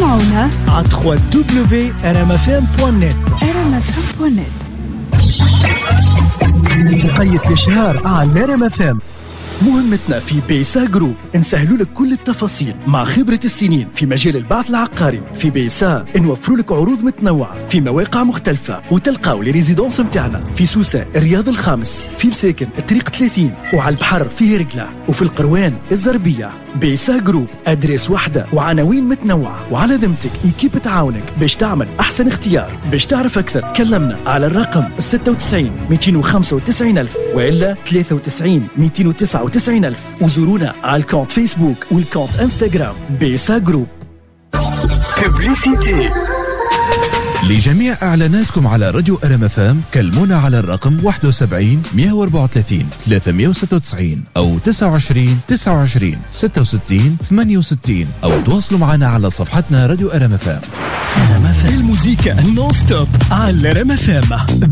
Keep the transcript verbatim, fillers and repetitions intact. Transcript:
تسمعونا على دبليو دبليو دبليو دوت ار ام اف ام دوت نت ار ام اف ام دوت نت. نقية الإشهار على ار ام اف ام. مهمتنا في بيسا جروب نسهلوا لك كل التفاصيل مع خبرة السنين في مجال البعث العقاري. في بيسا نوفروا لك عروض متنوعة في مواقع مختلفة، وتلقاو لي ريزيدونس متاعنا في سوسة الرياض الخامس، في الساكن الطريق ثلاثين، وعلى البحر في هرقلة، وفي القروان الزربية. بيسا جروب أدريس واحدة وعناوين متنوعة، وعلى ذمتك إيكيب تعاونك باش تعمل أحسن اختيار. باش تعرف أكثر كلمنا على الرقم ستة وتسعين مئتين وخمسة وتسعين ألف وإلا ثلاثة وتسعين مئتين وتسعة وتسعين ألف، وزورونا على الكونت فيسبوك والكونت انستغرام بيسا جروب. ببليسيتي لجميع إعلاناتكم على راديو ار ام اف ام كلمونا على الرقم واحد وسبعين مئة وأربعة وثلاثين ثلاثمئة وستة وتسعين أو تسعة وعشرين تسعة وعشرين ستة وستين ثمانية وستين، أو تواصلوا معنا على صفحتنا راديو ار ام اف ام. الموسيقى نون ستوب على ار ام اف ام.